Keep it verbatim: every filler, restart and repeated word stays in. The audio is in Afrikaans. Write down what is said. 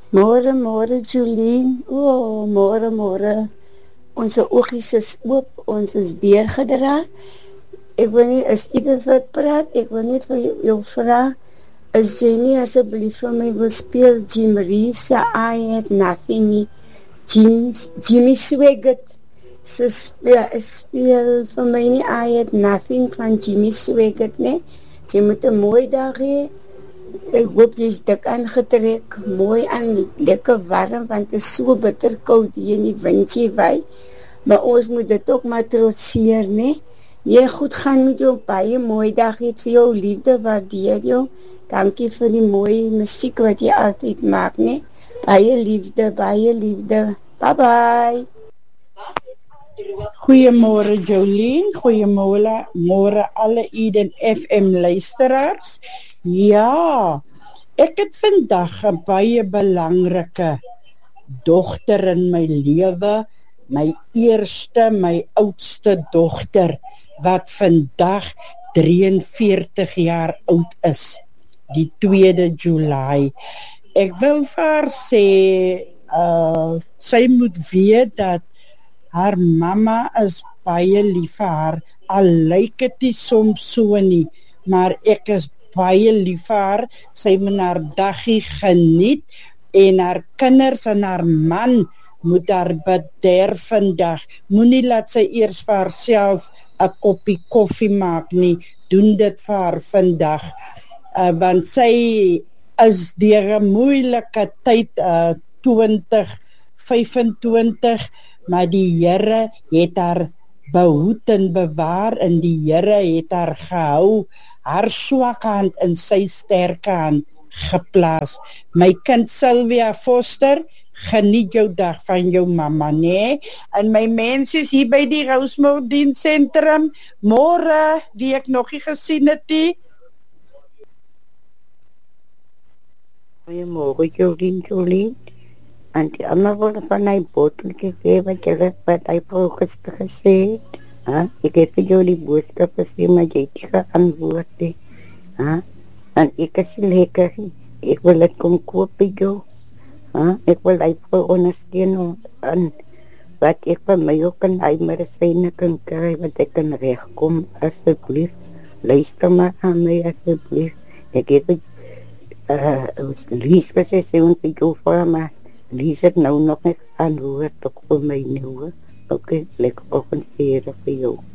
Môre, môre Jolien. O, oh, môre, môre. Onze oogies is oop, ons is deurgedra. Ek wil nie, is iets wat praat, ek wil net vir jou, jou vraag, is jy nie asseblief vir my wil speel Jim Reeves, I Had Nothing nie, Jim, Jimmy Swaggart, sy speel, speel vir my nie I Had Nothing van Jimmy Swaggart, nie. Jy moet een mooi dag hee. Ek hoop jy is dik aangetrek, mooi aan, lekker warm, want het is so bitter koud hier in die windje by. Maar ons moet dit ook maar trotseer, nee. Jy goed gaan met jou, baie mooi dag het vir jou, liefde, waardeer jou. Dankie vir die mooie muziek wat jy altyd maak, nee. Baie liefde, baie liefde. Bye bye. Goeiemôre Jolien, goeiemôre môre alle Eden F M luisteraars. Ja, ek het vandag 'n baie belangrike dogter in my lewe, my eerste, my oudste dogter, wat vandag drieënveertig jaar oud is, die tweede Julie. Ek wil vir haar sê, uh, sy moet weet dat haar mamma is baie lief vir haar, al lyk het nie soms so nie, maar ek is baie lief vir haar, sy moet haar daggie geniet, en haar kinders en haar man moet haar bederf vandag, moenie laat sy eers vir haarself 'n koppie koffie maak nie, doen dit vir haar vandag, uh, want sy is deur 'n moeilike tyd, uh, twintig vyfentwintig, maar die Here het haar behoed en bewaar, en die Here het haar gehou, haar swakke hand in sy sterke hand geplaas. My kind Sylvia Foster, geniet jou dag van jou mamma, nee? En my mense is hier by die Rosemount Diensentrum, môre, die ek nog nie gesien het nie. Goeiemôre Jolien, Jolien. En die ander wil van hy boteltje gee, wat jy wat hy vrou gister gesê het. Ha? Ek het vir jou die boodskap gesê, maar jy het nie geantwoord nie. Ha? En ek is lekker, ek wil het kom koop by jou. Ha? Ek wil hy vrou ondersteun, en wat ek van my ook kan hy medisyne kan kry, wat ek kan regkom, asseblief. Luister maar aan my, asseblief. Ek het het, uh, Lies gesê, sê ons vir jou voor, maar Lies het nou nog net aan hoor, toch voor my nieuwe. Oké, lekker ook een serie voor jou.